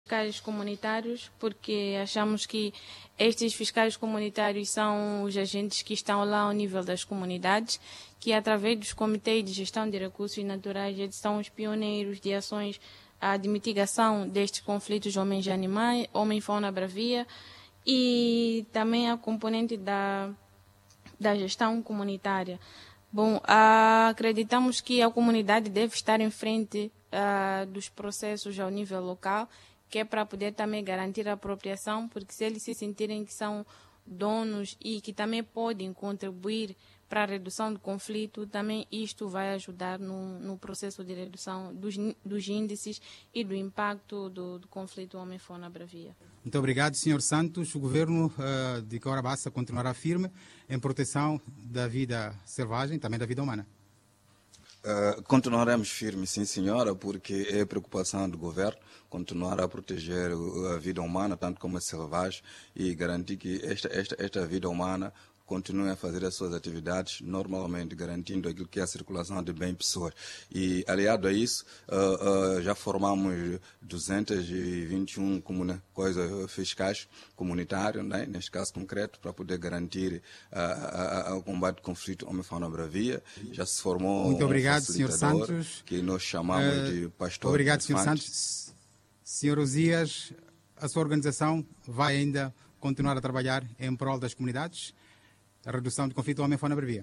fiscais comunitários, porque achamos que estes fiscais comunitários são os agentes que estão lá ao nível das comunidades, que através dos comitês de gestão de recursos naturais, eles são os pioneiros de ações de mitigação destes conflitos homens e animais, homem-fauna bravia, e também a componente da gestão comunitária. Bom, acreditamos que a comunidade deve estar em frente dos processos ao nível local, que é para poder também garantir a apropriação, porque se eles se sentirem que são donos e que também podem contribuir para a redução do conflito, também isto vai ajudar no processo de redução dos índices e do impacto do conflito homem-fauna bravia. Muito obrigado, Sr. Santos. O governo de Cahora-Bassa continuará firme em proteção da vida selvagem, também da vida humana. Continuaremos firmes, sim senhora, porque é preocupação do governo continuar a proteger a vida humana, tanto como a selvagem, e garantir que esta vida humana continue a fazer as suas atividades normalmente, garantindo aquilo que é a circulação de bem pessoas. E, aliado a isso, já formamos 221 fiscais comunitários, né, neste caso concreto, para poder garantir o combate ao conflito homem-fauna bravia. Já se formou Muito obrigado, Sr. facilitador, Santos. que nós chamamos de pastor. Obrigado, Sr. Santos. Sr. Osias, a sua organização vai ainda continuar a trabalhar em prol das comunidades? A redução do conflito homem-fauna bravia?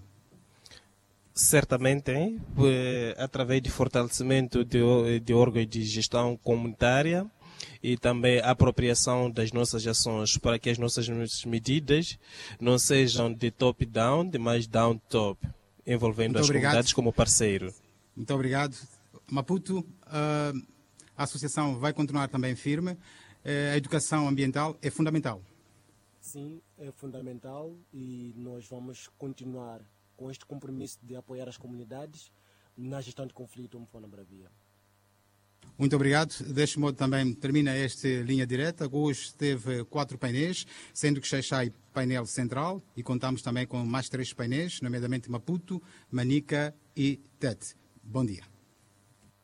Certamente, através de fortalecimento de órgãos de gestão comunitária e também a apropriação das nossas ações para que as nossas medidas não sejam de top-down, de mais down-top, envolvendo as comunidades como parceiro. Muito obrigado. Maputo, a associação vai continuar também firme. A educação ambiental é fundamental. Sim, é fundamental e nós vamos continuar com este compromisso de apoiar as comunidades na gestão de conflito homem-fauna bravia. Muito obrigado. Deste modo também termina esta linha direta. Hoje teve 4 painéis, sendo que Xai-Xai painel central, e contamos também com mais 3 painéis, nomeadamente Maputo, Manica e Tete. Bom dia.